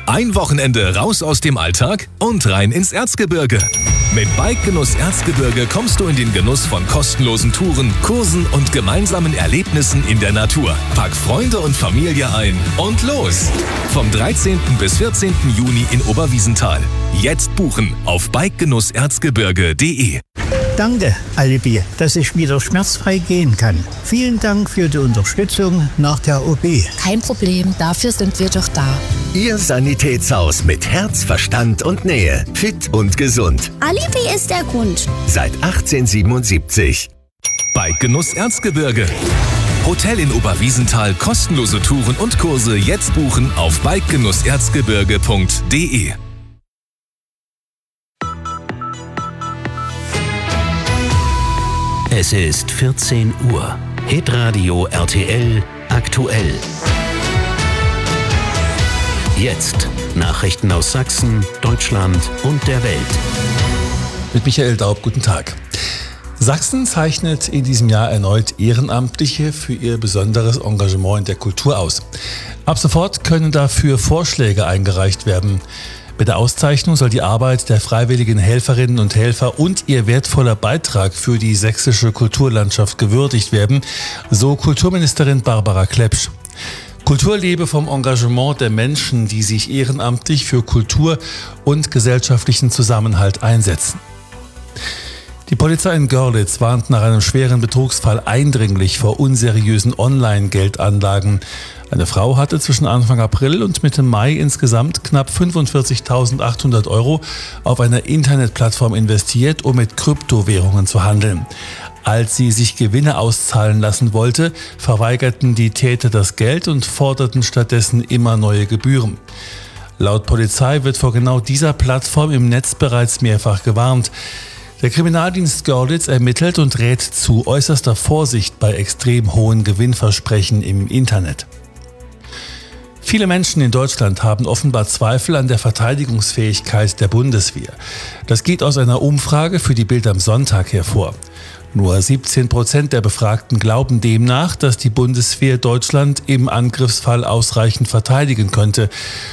Ein Wochenende raus aus dem Alltag und rein ins Erzgebirge. Mit Bike-Genuss Erzgebirge kommst du in den Genuss von kostenlosen Touren, Kursen und gemeinsamen Erlebnissen in der Natur. Pack Freunde und Familie ein und los! Vom 13. bis 14. Juni in Oberwiesenthal. Jetzt buchen auf bikegenusserzgebirge.de. Danke, Alibi, dass ich wieder schmerzfrei gehen kann. Vielen Dank für die Unterstützung nach der OP. Kein Problem, dafür sind wir doch da. Ihr Sanitätshaus mit Herz, Verstand und Nähe. Fit und gesund. Alibi ist der Grund. Seit 1877. Bike-Genuss Erzgebirge. Hotel in Oberwiesenthal, kostenlose Touren und Kurse jetzt buchen auf bikegenusserzgebirge.de. Es ist 14 Uhr. Hitradio RTL aktuell. Jetzt Nachrichten aus Sachsen, Deutschland und der Welt. Mit Michael Daub, guten Tag. Sachsen zeichnet in diesem Jahr erneut Ehrenamtliche für ihr besonderes Engagement in der Kultur aus. Ab sofort können dafür Vorschläge eingereicht werden. Mit der Auszeichnung soll die Arbeit der freiwilligen Helferinnen und Helfer und ihr wertvoller Beitrag für die sächsische Kulturlandschaft gewürdigt werden, so Kulturministerin Barbara Klepsch. Kultur lebe vom Engagement der Menschen, die sich ehrenamtlich für Kultur und gesellschaftlichen Zusammenhalt einsetzen. Die Polizei in Görlitz warnt nach einem schweren Betrugsfall eindringlich vor unseriösen Online-Geldanlagen. Eine Frau hatte zwischen Anfang April und Mitte Mai insgesamt knapp 45.800 € auf einer Internetplattform investiert, um mit Kryptowährungen zu handeln. Als sie sich Gewinne auszahlen lassen wollte, verweigerten die Täter das Geld und forderten stattdessen immer neue Gebühren. Laut Polizei wird vor genau dieser Plattform im Netz bereits mehrfach gewarnt. Der Kriminaldienst Görlitz ermittelt und rät zu äußerster Vorsicht bei extrem hohen Gewinnversprechen im Internet. Viele Menschen in Deutschland haben offenbar Zweifel an der Verteidigungsfähigkeit der Bundeswehr. Das geht aus einer Umfrage für die Bild am Sonntag hervor. Nur 17% der Befragten glauben demnach, dass die Bundeswehr Deutschland im Angriffsfall ausreichend verteidigen könnte.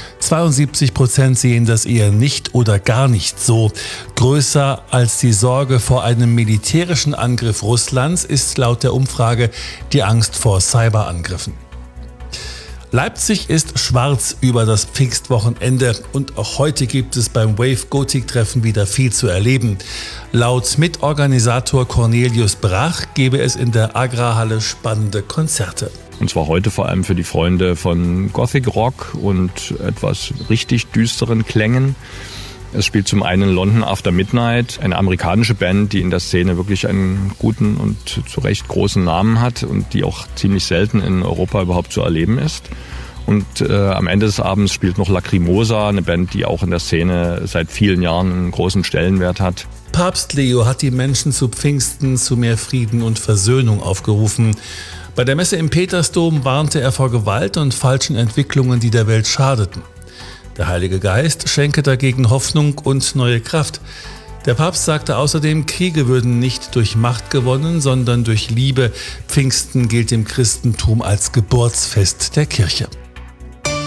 72% sehen das eher nicht oder gar nicht so. Größer als die Sorge vor einem militärischen Angriff Russlands ist laut der Umfrage die Angst vor Cyberangriffen. Leipzig ist schwarz über das Pfingstwochenende und auch heute gibt es beim Wave Gothic-Treffen wieder viel zu erleben. Laut Mitorganisator Cornelius Brach gebe es in der Agrarhalle spannende Konzerte. Und zwar heute vor allem für die Freunde von Gothic Rock und etwas richtig düsteren Klängen. Es spielt zum einen London After Midnight, eine amerikanische Band, die in der Szene wirklich einen guten und zu Recht großen Namen hat und die auch ziemlich selten in Europa überhaupt zu erleben ist. Und am Ende des Abends spielt noch Lacrimosa, eine Band, die auch in der Szene seit vielen Jahren einen großen Stellenwert hat. Papst Leo hat die Menschen zu Pfingsten zu mehr Frieden und Versöhnung aufgerufen. Bei der Messe im Petersdom warnte er vor Gewalt und falschen Entwicklungen, die der Welt schadeten. Der Heilige Geist schenke dagegen Hoffnung und neue Kraft. Der Papst sagte außerdem, Kriege würden nicht durch Macht gewonnen, sondern durch Liebe. Pfingsten gilt im Christentum als Geburtsfest der Kirche.